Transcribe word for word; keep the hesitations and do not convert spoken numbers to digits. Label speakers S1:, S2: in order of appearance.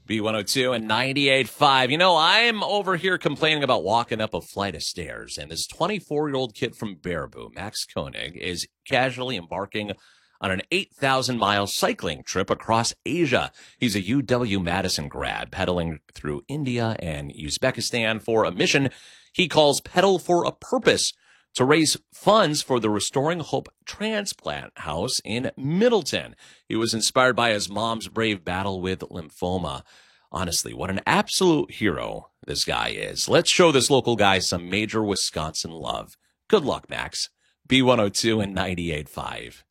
S1: B one oh two and ninety-eight point five. You know, I'm over here complaining about walking up a flight of stairs, and this twenty-four-year-old kid from Baraboo, Max Koenig, is casually embarking on an eight thousand mile cycling trip across Asia. He's a U W-Madison grad, pedaling through India and Uzbekistan for a mission he calls Pedal for a Purpose, to raise funds for the Restoring Hope Transplant House in Middleton. He was inspired by his mom's brave battle with lymphoma. Honestly, what an absolute hero this guy is. Let's show this local guy some major Wisconsin love. Good luck, Max. B one oh two and ninety-eight point five.